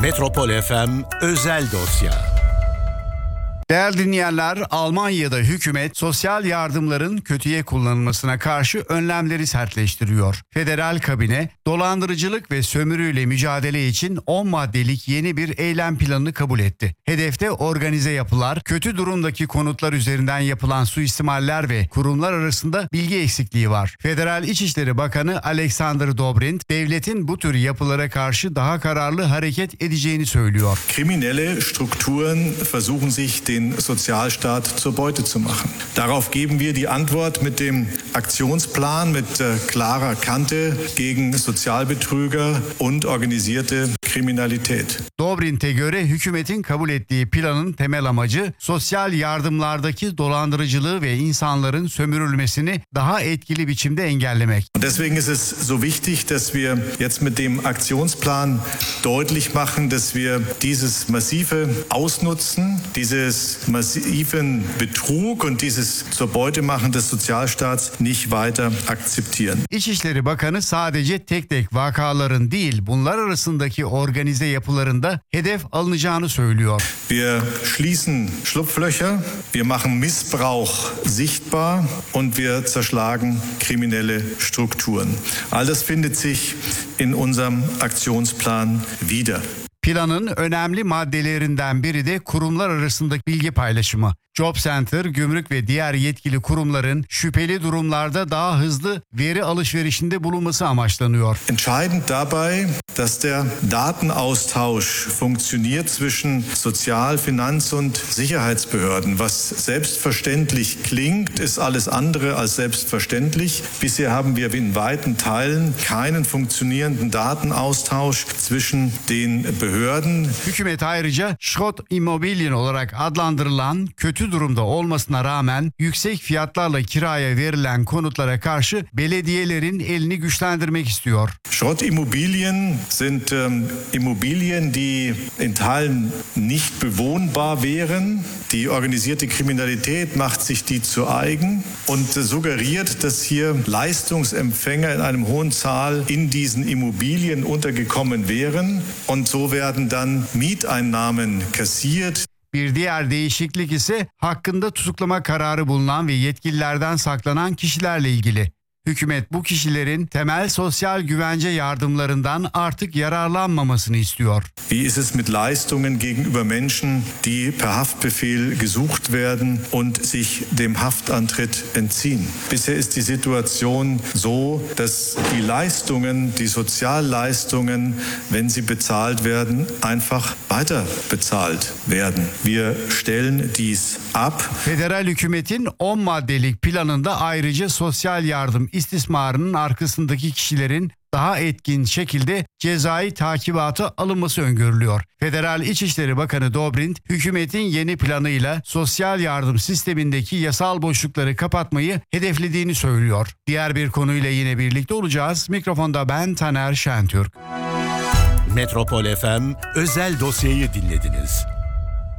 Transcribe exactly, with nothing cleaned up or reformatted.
Metropol F M Özel Dosya. Değerli dinleyenler, Almanya'da hükümet sosyal yardımların kötüye kullanılmasına karşı önlemleri sertleştiriyor. Federal kabine dolandırıcılık ve sömürüyle mücadele için on maddelik yeni bir eylem planını kabul etti. Hedefte organize yapılar, kötü durumdaki konutlar üzerinden yapılan suistimaller ve kurumlar arasında bilgi eksikliği var. Federal İçişleri Bakanı Alexander Dobrindt, devletin bu tür yapılara karşı daha kararlı hareket edeceğini söylüyor. Kriminelle Strukturen versuchen sich den Sozialstaat zur Beute zu machen. Darauf geben wir die Antwort mit dem Aktionsplan mit klarer Kante gegen Sozialbetrüger und organisierte Kriminalität. Dobrindt'e göre hükümetin kabul ettiği planın temel amacı sosyal yardımlardaki dolandırıcılığı ve insanların sömürülmesini daha etkili biçimde engellemek. Deswegen ist es so wichtig, dass wir jetzt mit dem Aktionsplan deutlich machen, dass wir dieses massive Ausnutzen, dieses massiven Betrug und dieses zur Beute machen des Sozialstaats nicht weiter akzeptieren. İçişleri Bakanı sadece tek tek vakaların değil, bunlar arasındaki organize yapılarında hedef alınacağını söylüyor. Wir schließen Schlupflöcher, wir machen Missbrauch sichtbar und wir zerschlagen kriminelle Strukturen. All das findet sich in unserem Aktionsplan wieder. Planın önemli maddelerinden biri de kurumlar arasındaki bilgi paylaşımı. Job Center, gümrük ve diğer yetkili kurumların şüpheli durumlarda daha hızlı veri alışverişinde bulunması amaçlanıyor. Entscheidend dabei, dass der Datenaustausch funktioniert zwischen Sozial-, Finanz- und Sicherheitsbehörden. Was selbstverständlich klingt, ist alles andere als selbstverständlich. Bisher haben wir in weiten Teilen keinen funktionierenden Datenaustausch zwischen den Behörden. Hükümet ayrıca Schrott Immobilien olarak adlandırılan kötü durumda olmasına rağmen yüksek fiyatlarla kiraya verilen konutlara karşı belediyelerin elini güçlendirmek istiyor. Schrottimmobilien sind ähm, Immobilien, die in Teilen nicht bewohnbar wären. Die organisierte Kriminalität macht sich die zu eigen und suggeriert, dass hier Leistungsempfänger in einem hohen Zahl in diesen Immobilien untergekommen wären und so werden dann Mieteinnahmen kassiert. Bir diğer değişiklik ise hakkında tutuklama kararı bulunan ve yetkililerden saklanan kişilerle ilgili. Hükümet bu kişilerin temel sosyal güvence yardımlarından artık yararlanmamasını istiyor. Wie ist es mit Leistungen gegenüber Menschen, die per Haftbefehl gesucht werden und sich dem Haftantritt entziehen? Bisher ist die Situation so, dass die Leistungen, die Sozialleistungen, wenn sie bezahlt werden, einfach weiter bezahlt werden. Wir stellen dies ab. Federal hükümetin on maddelik planında ayrıca sosyal yardım istismarının arkasındaki kişilerin daha etkin şekilde cezai takibata alınması öngörülüyor. Federal İçişleri Bakanı Dobrindt, hükümetin yeni planıyla sosyal yardım sistemindeki yasal boşlukları kapatmayı hedeflediğini söylüyor. Diğer bir konuyla yine birlikte olacağız. Mikrofonda ben Taner Şentürk. Metropol F M Özel Dosya'yı dinlediniz.